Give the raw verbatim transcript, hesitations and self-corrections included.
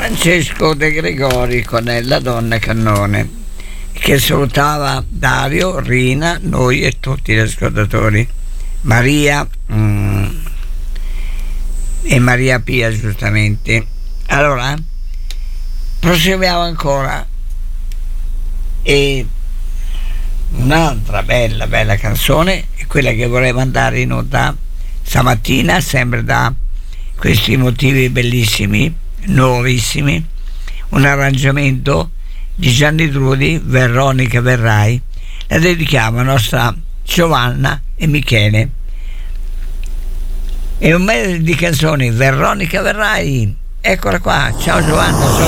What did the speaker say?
Francesco De Gregori con La donna cannone, che salutava Dario, Rina, noi e tutti gli ascoltatori, Maria mm, e Maria Pia, giustamente. Allora proseguiamo ancora, e un'altra bella bella canzone è quella che vorrei mandare in onda stamattina, sempre da questi motivi bellissimi, nuovissimi, un arrangiamento di Gianni Trudi, Veronica Verrai. La dedichiamo a nostra Giovanna e Michele. E un mese di canzoni, Veronica Verrai, eccola qua. Ciao Giovanna, ciao